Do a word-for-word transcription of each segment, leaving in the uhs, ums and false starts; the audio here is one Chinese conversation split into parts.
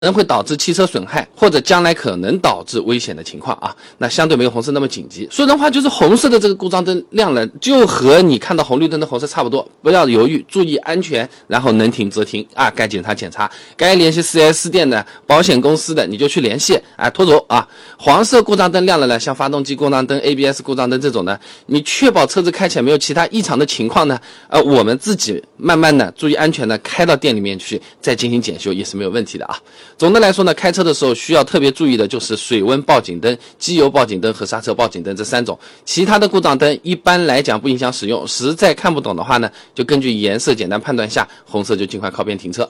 能会导致汽车损害，或者将来可能导致危险的情况啊，那相对没有红色那么紧急。说人话就是红色的这个故障灯亮了，就和你看到红绿灯的红色差不多，不要犹豫，注意安全，然后能停则停啊，该检查检查，该联系 四 S 店的、保险公司的你就去联系，啊，拖走啊。黄色故障灯亮了呢，像发动机故障灯、A B S 故障灯这种呢，你确保车子开起来没有其他异常的情况呢，呃，我们自己慢慢的注意安全的开到店里面去，再进行检修也是没有问题的啊。总的来说呢，开车的时候需要特别注意的就是水温报警灯、机油报警灯和刹车报警灯这三种，其他的故障灯一般来讲不影响使用，实在看不懂的话呢，就根据颜色简单判断下，红色就尽快靠边停车。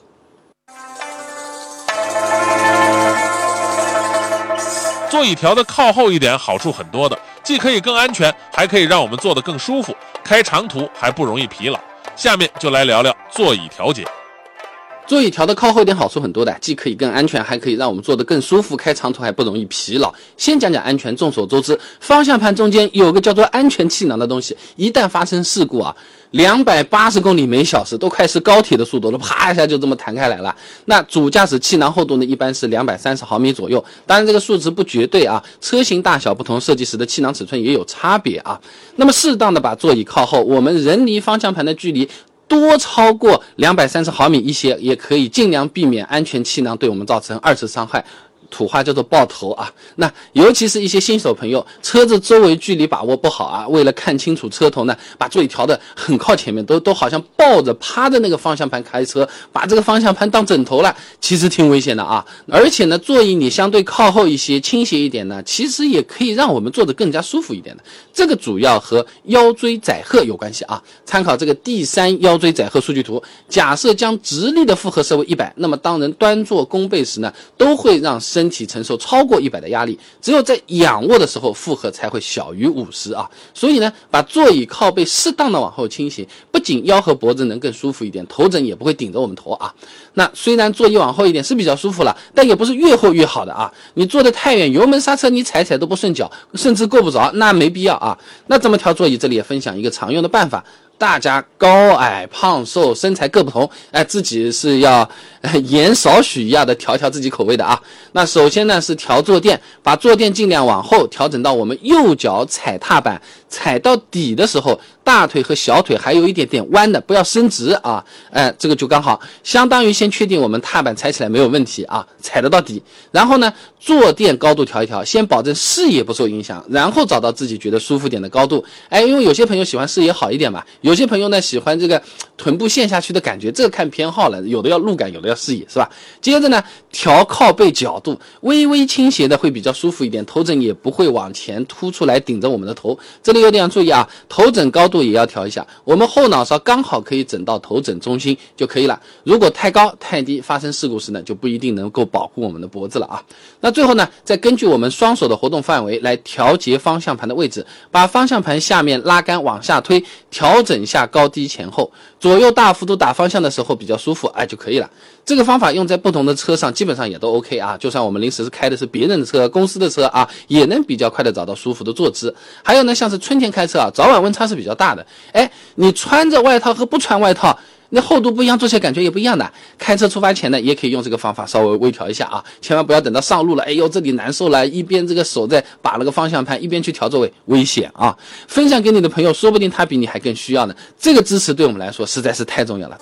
座椅调的靠后一点，好处很多的，既可以更安全，还可以让我们坐得更舒服，开长途还不容易疲劳。下面就来聊聊座椅调节。 座椅调的靠后一点好处很多的，既可以更安全，还可以让我们坐得更舒服，开长途还不容易疲劳。先讲讲安全，众所周知，方向盘中间有个叫做安全气囊的东西，一旦发生事故啊，两百八十公里每小时都快是高铁的速度了，啪一下就这么弹开来了。那主驾驶气囊厚度呢，一般是两百三十毫米左右，当然这个数值不绝对啊，车型大小不同，设计时的气囊尺寸也有差别啊。那么适当的把座椅靠后，我们人离方向盘的距离多超过两百三十毫米一些，也可以尽量避免安全气囊对我们造成二次伤害。土话叫做爆头啊，那尤其是一些新手朋友，车子周围距离把握不好啊，为了看清楚车头呢，把座椅调得很靠前面，都都好像抱着趴着那个方向盘开车，把这个方向盘当枕头了，其实挺危险的啊。而且呢，座椅你相对靠后一些，倾斜一点呢，其实也可以让我们坐得更加舒服一点的。这个主要和腰椎载荷有关系啊。参考这个第三腰椎载荷数据图，假设将直立的负荷设为一百，那么当人端坐弓背时呢，都会让身身体承受超过一百的压力，只有在仰卧的时候负荷才会小于五十啊。所以呢，把座椅靠背适当的往后倾斜，不仅腰和脖子能更舒服一点，头枕也不会顶着我们头啊。那虽然座椅往后一点是比较舒服了，但也不是越后越好的啊。你坐得太远，油门刹车你踩踩都不顺脚，甚至够不着，那没必要啊。那怎么调座椅？这里也分享一个常用的办法。大家高矮胖瘦身材各不同，哎，自己是要、呃、盐少许一样的调调自己口味的啊。那首先呢是调坐垫，把坐垫尽量往后调整到我们右脚踩踏板踩到底的时候，大腿和小腿还有一点点弯的，不要伸直啊。哎，这个就刚好，相当于先确定我们踏板踩起来没有问题啊，踩得到底。然后呢，坐垫高度调一调，先保证视野不受影响，然后找到自己觉得舒服点的高度。哎，因为有些朋友喜欢视野好一点嘛，有些朋友呢喜欢这个臀部陷下去的感觉，这个看偏好了，有的要路感，有的要视野，是吧？接着呢，调靠背角度，微微倾斜的会比较舒服一点，头枕也不会往前凸出来顶着我们的头。这里有点要注意啊，头枕高度也要调一下，我们后脑勺刚好可以枕到头枕中心就可以了。如果太高太低，发生事故时呢，就不一定能够保护我们的脖子了啊。那最后呢，再根据我们双手的活动范围来调节方向盘的位置，把方向盘下面拉杆往下推，调整下高低前后，左右大幅度打方向的时候比较舒服，哎就可以了。这个方法用在不同的车上基本上也都 OK 啊，就算我们临时是开的是别人的车、公司的车啊，也能比较快的找到舒服的坐姿。还有呢，像是春天开车啊，早晚温差是比较大的，哎，你穿着外套和不穿外套，那厚度不一样，坐起来感觉也不一样的。开车出发前呢，也可以用这个方法稍微微调一下啊，千万不要等到上路了，哎呦这里难受了，一边这个手在把那个方向盘，一边去调座位，危险啊！分享给你的朋友，说不定他比你还更需要呢。这个支持对我们来说实在是太重要了。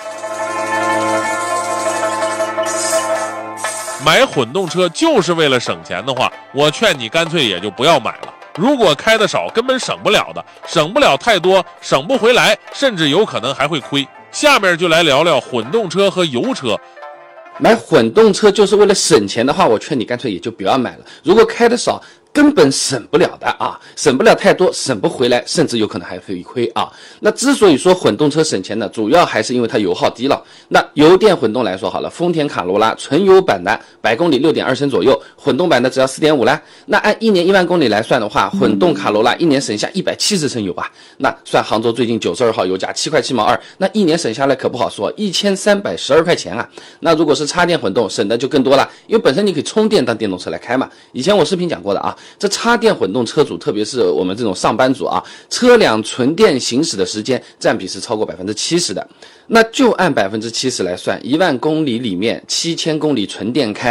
买混动车就是为了省钱的话，我劝你干脆也就不要买了。如果开的少，根本省不了的，省不了太多，省不回来，甚至有可能还会亏。下面就来聊聊混动车和油车。 买混动车就是为了省钱的话，我劝你干脆也就不要买了。如果开的少，根本省不了的啊，省不了太多，省不回来，甚至有可能还会亏啊。那之所以说混动车省钱呢，主要还是因为它油耗低了。那油电混动来说好了，丰田卡罗拉纯油版的百公里 六点二 升左右，混动版的只要 四点五 啦。那按一年一万公里来算的话，混动卡罗拉一年省下一百七十升油啊。那算杭州最近九十二号油价七块七毛二，那一年省下来可不好说，一千三百十二块钱啊。那如果是插电混动，省的就更多了，因为本身你可以充电当电动车来开嘛。以前我视频讲过的啊。 这插电混动车主，特别是我们这种上班族啊，车辆纯电行驶的时间占比是超过百分之七十的。那就按百分之七十来算，一万公里里面七千公里纯电开。